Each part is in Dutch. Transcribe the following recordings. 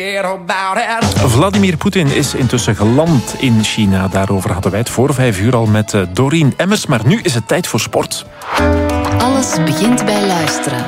Vladimir Poetin is intussen geland in China. Daarover hadden wij het voor 5 uur al met Doreen Emmers. Maar nu is het tijd voor sport. Alles begint bij luisteren.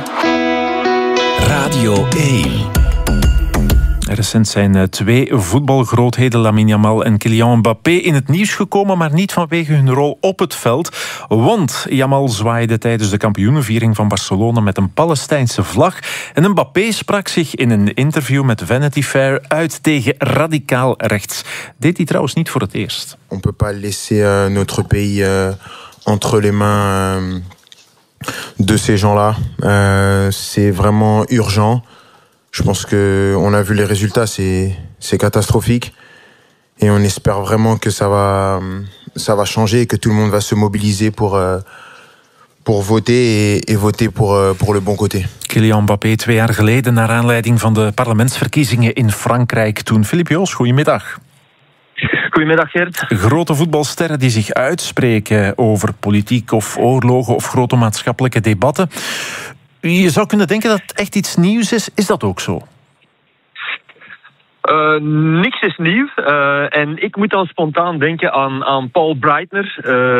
Radio 1. Recent zijn 2 voetbalgrootheden, Lamine Yamal en Kylian Mbappé, in het nieuws gekomen, maar niet vanwege hun rol op het veld. Want Yamal zwaaide tijdens de kampioenenviering van Barcelona met een Palestijnse vlag. En Mbappé sprak zich in een interview met Vanity Fair uit tegen radicaal rechts. Deed hij trouwens niet voor het eerst. On peut pas laisser notre pays entre les mains de ces gens-là. C'est vraiment urgent. Je pense qu'on a vu les résultats, c'est catastrophique. Et on espère vraiment que ça va changer et que tout le monde va se mobiliser pour voter et voter pour le bon côté. Kylian Mbappé 2 jaar geleden naar aanleiding van de parlementsverkiezingen in Frankrijk. Toen Filip Joos, goedemiddag. Goedemiddag, Gert. Grote voetbalsterren die zich uitspreken over politiek of oorlogen of grote maatschappelijke debatten. Je zou kunnen denken dat het echt iets nieuws is. Is dat ook zo? Niks is nieuw. En ik moet dan spontaan denken aan Paul Breitner.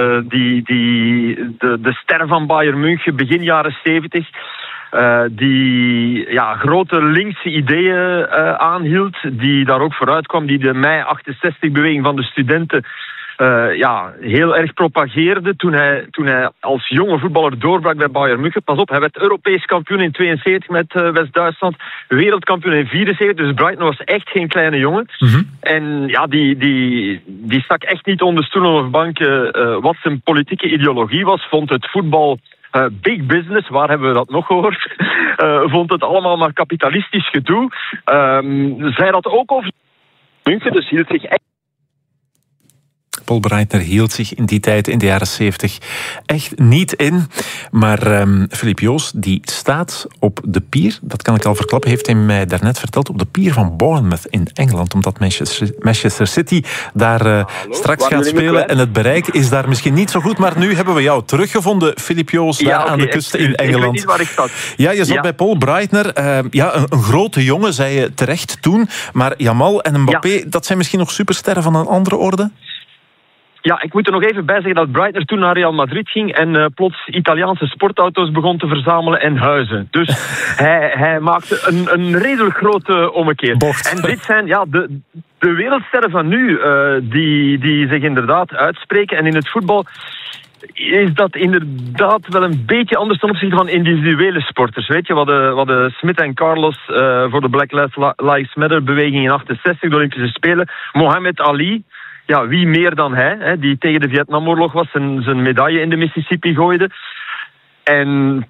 De ster van Bayern München, begin jaren 70. Die grote linkse ideeën aanhield. Die daar ook vooruit kwam. Die de mei 68-beweging van de studenten heel erg propageerde toen hij als jonge voetballer doorbrak bij Bayern München. Pas op, hij werd Europees kampioen in 72 met West-Duitsland, wereldkampioen in 74. Dus Breitner was echt geen kleine jongen. Mm-hmm. En ja, die stak echt niet onder stoelen of banken wat zijn politieke ideologie was. Vond het voetbal big business, waar hebben we dat nog gehoord? Vond het allemaal maar kapitalistisch gedoe. Zei dat ook over München, dus hield zich echt. Paul Breitner hield zich in die tijd, in de jaren 70, echt niet in. Maar Filip Joos, die staat op de pier, dat kan ik al verklappen, heeft hij mij daarnet verteld, op de pier van Bournemouth in Engeland, omdat Manchester City daar straks gaat spelen. En het bereik is daar misschien niet zo goed, maar nu hebben we jou teruggevonden, Filip Joos, daar aan de kust in Engeland. Ik weet niet waar ik zat. Ja, je zat bij Paul Breitner. Een grote jongen, zei je terecht toen. Maar Yamal en Mbappé, dat zijn misschien nog supersterren van een andere orde? Ja, ik moet er nog even bij zeggen dat Breitner toen naar Real Madrid ging en plots Italiaanse sportauto's begon te verzamelen en huizen. Dus hij maakte een redelijk grote ommekeer. Bocht. En dit zijn de wereldsterren van nu die zich inderdaad uitspreken. En in het voetbal is dat inderdaad wel een beetje anders ten opzichte van individuele sporters. Weet je, wat de Smith en Carlos voor de Black Lives Matter beweging in 68, de Olympische Spelen. Mohammed Ali. Ja, wie meer dan hij, die tegen de Vietnamoorlog was, zijn medaille in de Mississippi gooide. En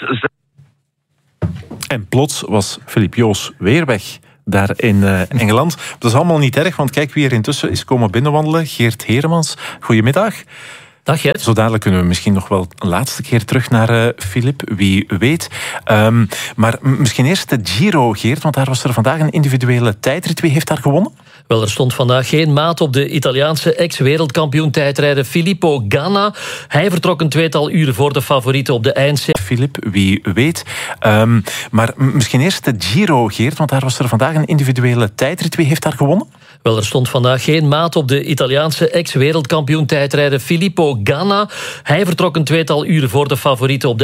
plots was Filip Joos weer weg daar in Engeland. Dat is allemaal niet erg, want kijk wie er intussen is komen binnenwandelen. Geert Heremans, goedemiddag. Dag Gert. Zo dadelijk kunnen we misschien nog wel een laatste keer terug naar Filip, wie weet. Maar misschien eerst de Giro, Geert, want daar was er vandaag een individuele tijdrit. Wie heeft daar gewonnen? Wel, er stond vandaag geen maat op de Italiaanse ex-wereldkampioen tijdrijder Filippo Ganna. Hij vertrok een 2-tal uren voor de favorieten op de eindzege. Filip, wie weet. Maar misschien eerst de Giro, Geert, want daar was er vandaag een individuele tijdrit. Wie heeft daar gewonnen? Wel, er stond vandaag geen maat op de Italiaanse ex-wereldkampioen tijdrijder Filippo Ganna. Hij vertrok een 2-tal uren voor de favorieten op de